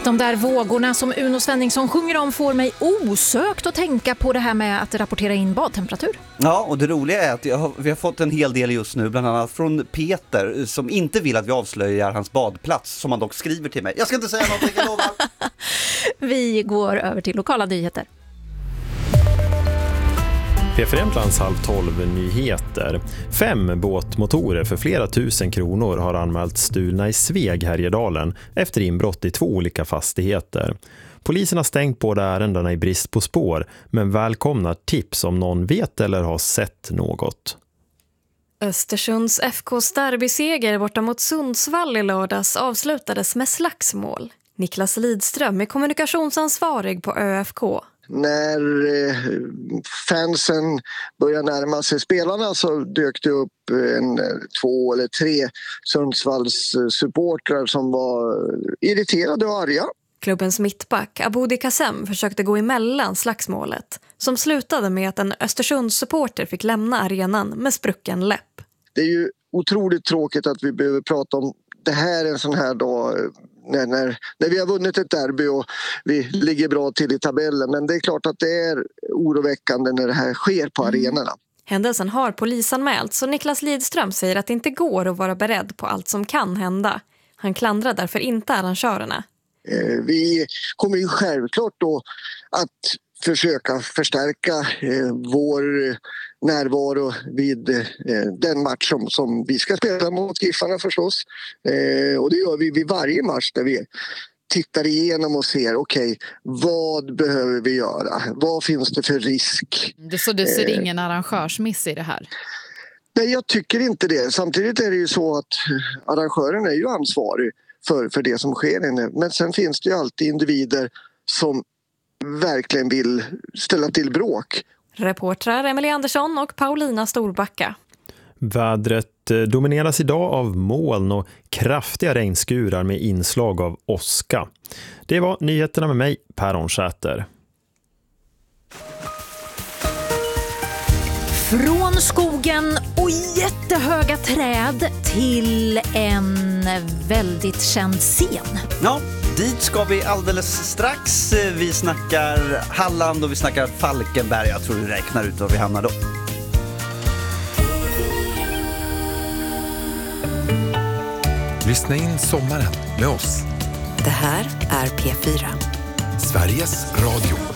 De där vågorna som Uno Svenningsson sjunger om får mig osökt att tänka på det här med att rapportera in badtemperatur. Ja, och det roliga är att vi har fått en hel del just nu, bland annat från Peter, som inte vill att vi avslöjar hans badplats, som han dock skriver till mig. Jag ska inte säga någonting, jag lovar. Vi går över till lokala nyheter. P4 Jämtlands 11:30-nyheter. 5 båtmotorer för flera tusen kronor har anmält stulna i Sveg, Härjedalen, efter inbrott i 2 olika fastigheter. Polisen har stängt båda ärendena i brist på spår, men välkomnar tips om någon vet eller har sett något. Östersunds FK:s derbyseger borta mot Sundsvall i lördags avslutades med slagsmål. Niklas Lidström är kommunikationsansvarig på ÖFK. När fansen började närma sig spelarna så dök det upp 2 eller 3 Sundsvalls supportrar som var irriterade och arga. Klubbens mittback Aboudi Kassem försökte gå emellan slagsmålet, som slutade med att en Östersunds supporter fick lämna arenan med sprucken läpp. Det är ju otroligt tråkigt att vi behöver prata om det här en sån här dag när vi har vunnit ett derby och vi ligger bra till i tabellen. Men det är klart att det är oroväckande när det här sker på arenorna. Händelsen har polisanmält, så Niklas Lidström säger att det inte går att vara beredd på allt som kan hända. Han klandrar därför inte arrangörerna. Vi kommer ju självklart då att försöka förstärka vår närvaro vid den match som vi ska spela mot Giffarna förstås. Och det gör vi vid varje match där vi tittar igenom och ser okej, vad behöver vi göra? Vad finns det för risk? Så du ser ingen arrangörsmiss i det här? Nej, jag tycker inte det. Samtidigt är det ju så att arrangören är ju ansvarig för det som sker. Men sen finns det ju alltid individer som verkligen vill ställa till bråk. Reportrar Emily Andersson och Paulina Storbacka. Vädret domineras idag av moln och kraftiga regnskurar med inslag av åska. Det var nyheterna med mig, Per Onsäter. Från skogen och jättehöga träd till en väldigt känd scen. Ja, dit ska vi alldeles strax. Vi snackar Halland och vi snackar Falkenberg. Jag tror du räknar ut var vi hamnar då. Lyssna in sommaren med oss. Det här är P4. Sveriges Radio.